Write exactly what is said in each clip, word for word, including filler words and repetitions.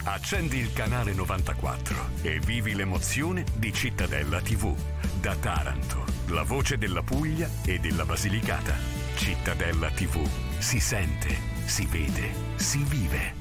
Accendi il canale novantaquattro e vivi l'emozione di Cittadella tivù. Da Taranto, la voce della Puglia e della Basilicata. Cittadella tivù. Si sente, si vede, si vive.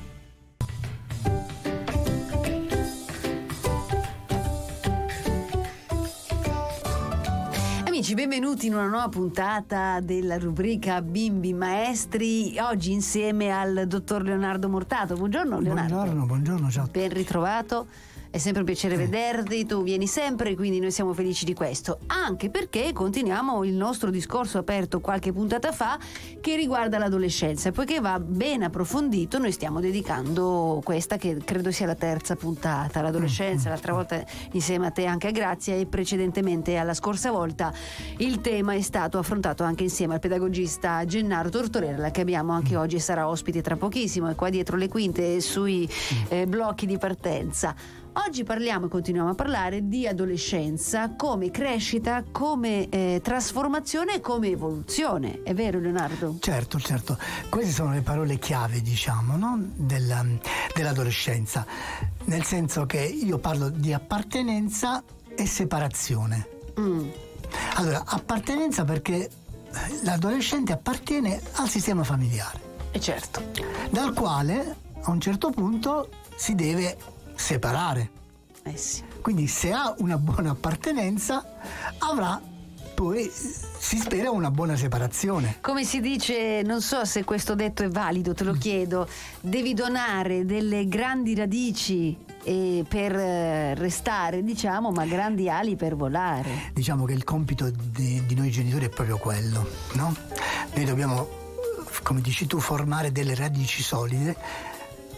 Amici, benvenuti in una nuova puntata della rubrica Bimbi Maestri, oggi insieme al dottor Leonardo Mortato. Buongiorno Leonardo. Buongiorno, buongiorno, ciao. Ben ritrovato. È sempre un piacere eh. vederti, tu vieni sempre, quindi noi siamo felici di questo, anche perché continuiamo il nostro discorso aperto qualche puntata fa che riguarda l'adolescenza, e poiché va ben approfondito noi stiamo dedicando questa che credo sia la terza puntata all'adolescenza, l'altra volta insieme a te anche a Grazia, e precedentemente alla scorsa volta il tema è stato affrontato anche insieme al pedagogista Gennaro Tortorella, che abbiamo anche oggi e sarà ospite tra pochissimo, è qua dietro le quinte sui eh, blocchi di partenza. Oggi parliamo e continuiamo a parlare di adolescenza come crescita, come eh, trasformazione e come evoluzione. È vero, Leonardo? Certo, certo. Queste sono le parole chiave, diciamo, no? Della, dell'adolescenza. Nel senso che io parlo di appartenenza e separazione. Mm. Allora, appartenenza perché l'adolescente appartiene al sistema familiare. E certo. Dal quale a un certo punto si deve separare. Eh sì. Quindi se ha una buona appartenenza avrà poi, si spera, una buona separazione. Come si dice, non so se questo detto è valido, te lo chiedo, devi donare delle grandi radici eh, per restare, diciamo, ma grandi ali per volare. Diciamo che il compito di, di noi genitori è proprio quello, no? Noi dobbiamo, come dici tu, formare delle radici solide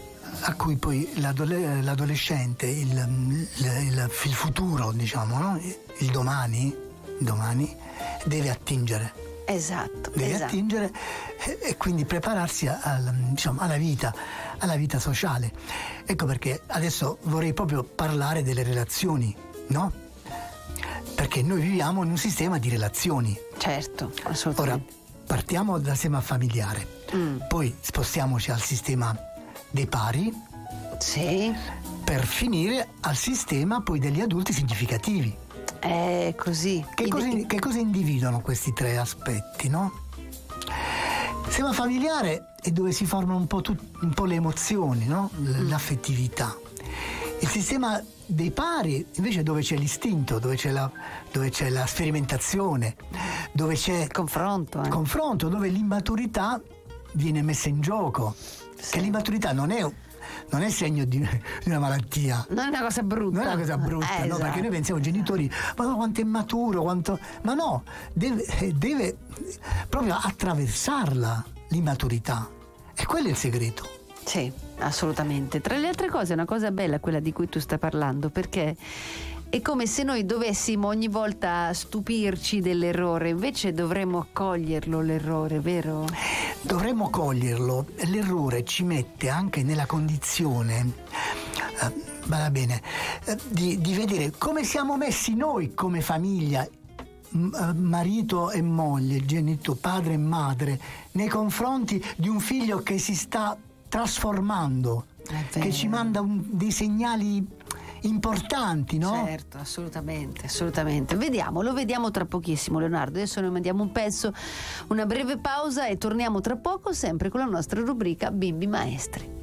a cui poi l'adole- l'adolescente, il, il, il, il futuro, diciamo, no? il domani, domani deve attingere. Esatto. Deve esatto. attingere e, e quindi prepararsi al, diciamo, alla vita, alla vita sociale. Ecco perché adesso vorrei proprio parlare delle relazioni, no? Perché noi viviamo in un sistema di relazioni. Certo, assolutamente. Ora, partiamo dal sistema familiare, mm. poi spostiamoci al sistema dei pari, sì, per finire al sistema poi degli adulti significativi. È così. Che, I- cosa, che cosa individuano questi tre aspetti, no? Il sistema familiare è dove si formano un po', tut, un po' le emozioni, no? L- l'affettività. Il sistema dei pari invece è dove c'è l'istinto, dove c'è la, dove c'è la sperimentazione, dove c'è il confronto, eh. confronto, dove l'immaturità viene messa in gioco. Sì. Che l'immaturità non è, non è segno di, di una malattia. Non è una cosa brutta. Non è una cosa brutta, eh, no? esatto. Perché noi pensiamo ai genitori, ma no, quanto è maturo, quanto. Ma no, deve, deve proprio attraversarla l'immaturità. E quello è il segreto. Sì, assolutamente. Tra le altre cose è una cosa bella quella di cui tu stai parlando, perché è come se noi dovessimo ogni volta stupirci dell'errore, invece dovremmo accoglierlo l'errore, vero? Dovremmo coglierlo. L'errore ci mette anche nella condizione, eh, va bene, eh, di, di vedere come siamo messi noi come famiglia, m- marito e moglie, genito, padre e madre, nei confronti di un figlio che si sta trasformando, che ci manda un, dei segnali importanti, no? Certo, assolutamente, assolutamente. Vediamo, lo vediamo tra pochissimo, Leonardo. Adesso noi mandiamo un pezzo, una breve pausa e torniamo tra poco sempre con la nostra rubrica Bimbi Maestri.